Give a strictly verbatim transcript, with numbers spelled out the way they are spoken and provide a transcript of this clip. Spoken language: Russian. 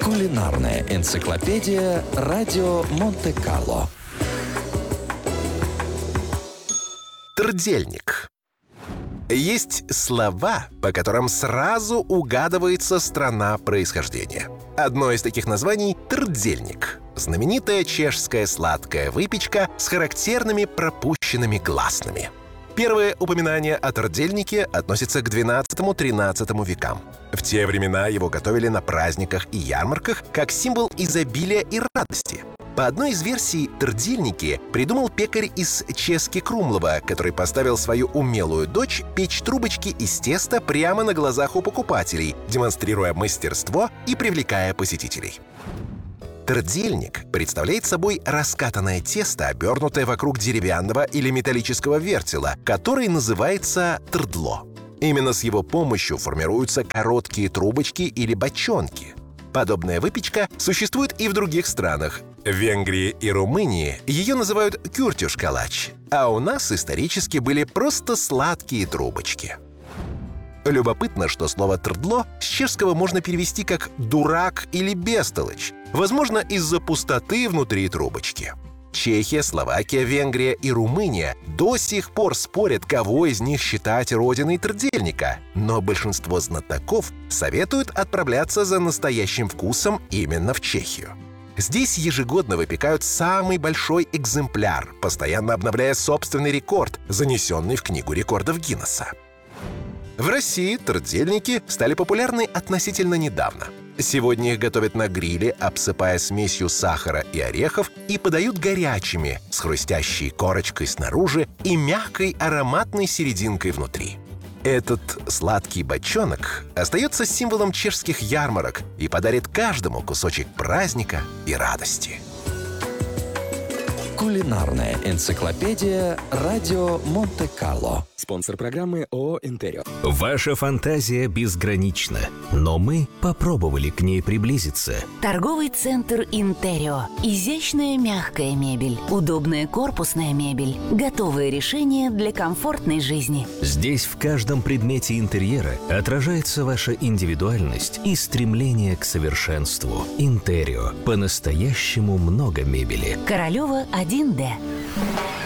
Кулинарная энциклопедия «Радио Монте-Карло». Трдельник. Есть слова, по которым сразу угадывается страна происхождения. Одно из таких названий — трдельник. Знаменитая чешская сладкая выпечка с характерными пропущенными гласными. Первое упоминание о трдельнике относится к двенадцатому-тринадцатому векам. В те времена его готовили на праздниках и ярмарках как символ изобилия и радости. По одной из версий, трдельники придумал пекарь из Чески Крумлова, который поставил свою умелую дочь печь трубочки из теста прямо на глазах у покупателей, демонстрируя мастерство и привлекая посетителей. Трдельник представляет собой раскатанное тесто, обернутое вокруг деревянного или металлического вертела, который называется трдло. Именно с его помощью формируются короткие трубочки или бочонки. Подобная выпечка существует и в других странах. В Венгрии и Румынии ее называют кюртюш-калач, а у нас исторически были просто сладкие трубочки. Любопытно, что слово «трдло» с чешского можно перевести как «дурак» или «бестолочь», возможно, из-за пустоты внутри трубочки. Чехия, Словакия, Венгрия и Румыния до сих пор спорят, кого из них считать родиной трдельника, но большинство знатоков советуют отправляться за настоящим вкусом именно в Чехию. Здесь ежегодно выпекают самый большой экземпляр, постоянно обновляя собственный рекорд, занесенный в Книгу рекордов Гиннесса. В России трдельники стали популярны относительно недавно. Сегодня их готовят на гриле, обсыпая смесью сахара и орехов, и подают горячими, с хрустящей корочкой снаружи и мягкой ароматной серединкой внутри. Этот сладкий бочонок остается символом чешских ярмарок и подарит каждому кусочек праздника и радости. Кулинарная энциклопедия «Радио Монте-Карло». Спонсор программы ООО «Интерио». Ваша фантазия безгранична, но мы попробовали к ней приблизиться. Торговый центр «Интерио». Изящная мягкая мебель, удобная корпусная мебель, готовые решения для комфортной жизни. Здесь в каждом предмете интерьера отражается ваша индивидуальность и стремление к совершенству. «Интерио». По-настоящему много мебели. Королева один Д.